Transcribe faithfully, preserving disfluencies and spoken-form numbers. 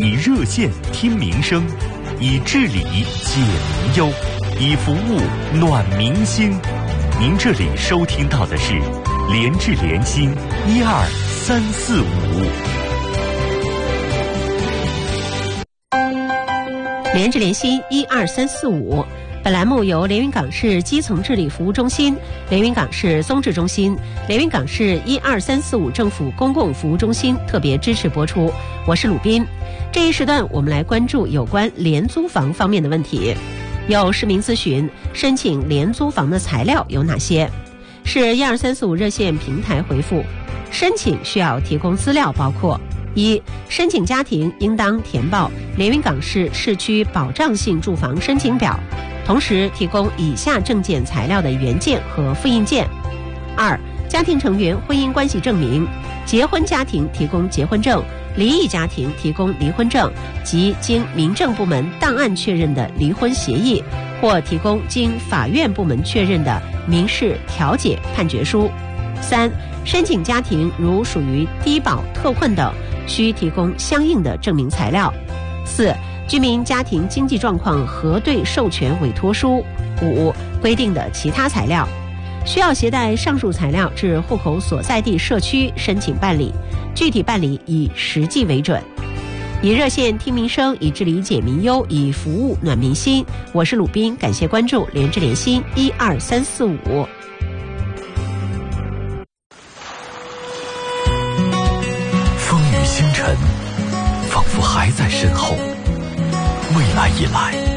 以热线听民生，以治理解民忧，以服务暖民心。您这里收听到的是联治联心一二三四五。 联治联心一二三四五，本栏目由连云港市基层治理服务中心、连云港市松治中心、连云港市一二三四五政府公共服务中心特别支持播出。我是鲁斌。这一时段我们来关注有关廉租房方面的问题。有市民咨询，申请廉租房的材料有哪些？是一二三四五热线平台回复，申请需要提供资料包括：一、申请家庭应当填报连云港市市区保障性住房申请表，同时提供以下证件材料的原件和复印件。二、家庭成员婚姻关系证明，结婚家庭提供结婚证，离异家庭提供离婚证及经民政部门档案确认的离婚协议，或提供经法院部门确认的民事调解判决书。三、申请家庭如属于低保特困等，需提供相应的证明材料。四、居民家庭经济状况核对授权委托书。五、规定的其他材料。需要携带上述材料至户口所在地社区申请办理，具体办理以实际为准。以热线听民生，以治理解民忧，以服务暖民心。我是鲁斌，感谢关注联治联心一二三四五。 风雨星辰仿佛还在身后，未来已来。